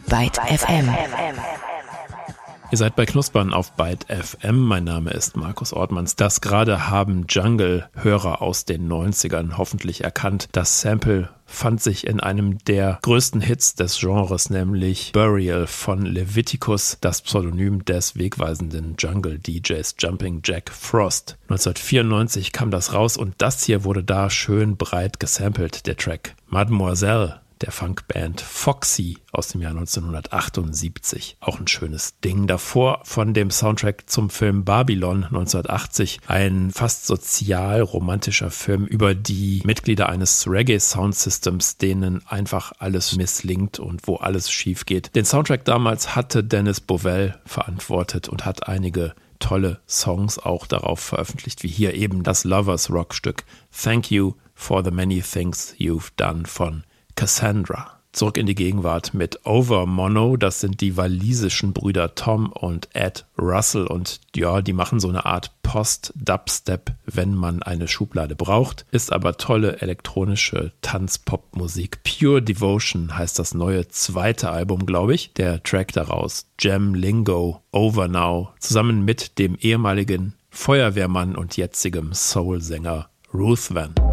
Byte FM. Ihr seid bei Knuspern auf Byte FM. Mein Name ist Markus Ortmanns. Das gerade haben Jungle-Hörer aus den 90ern hoffentlich erkannt. Das Sample fand sich in einem der größten Hits des Genres, nämlich Burial von Leviticus, das Pseudonym des wegweisenden Jungle-DJs Jumping Jack Frost. 1994 kam das raus und das hier wurde da schön breit gesampelt, der Track Mademoiselle der Funkband Foxy aus dem Jahr 1978. Auch ein schönes Ding. Davor von dem Soundtrack zum Film Babylon 1980, ein fast sozial-romantischer Film über die Mitglieder eines Reggae-Soundsystems, denen einfach alles misslingt und wo alles schief geht. Den Soundtrack damals hatte Dennis Bovell verantwortet und hat einige tolle Songs auch darauf veröffentlicht, wie hier eben das Lovers-Rock-Stück Thank You for the Many Things You've Done von Cassandra. Zurück in die Gegenwart mit Over Mono, das sind die walisischen Brüder Tom und Ed Russell und ja, die machen so eine Art Post-Dubstep, wenn man eine Schublade braucht, ist aber tolle elektronische Tanzpop-Musik. Pure Devotion heißt das neue zweite Album, glaube ich. Der Track daraus, Jam Lingo, Over Now, zusammen mit dem ehemaligen Feuerwehrmann und jetzigem Soul-Sänger Ruth Van.